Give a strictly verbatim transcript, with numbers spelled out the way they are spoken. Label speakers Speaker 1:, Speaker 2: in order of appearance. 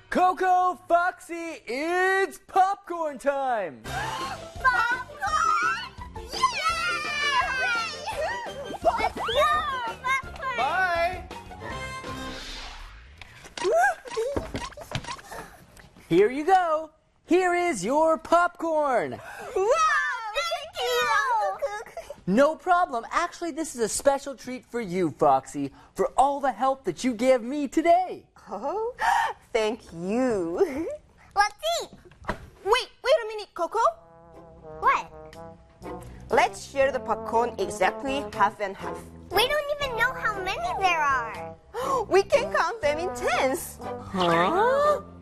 Speaker 1: Coco, Foxy, it's popcorn time!
Speaker 2: Popcorn! Yay! Let's go! Popcorn!
Speaker 1: Bye! Here you go. Here is your popcorn.
Speaker 2: Wow! Thank you!
Speaker 1: No problem. Actually, this is a special treat for you, Foxy, for all the help that you gave me today.
Speaker 3: Oh, thank you.
Speaker 2: Let's eat!
Speaker 3: Wait, wait a minute, Coco.
Speaker 2: What?
Speaker 3: Let's share the popcorn exactly half and half.
Speaker 2: We don't even know how many there are.
Speaker 3: We can count them in tens.
Speaker 1: Huh?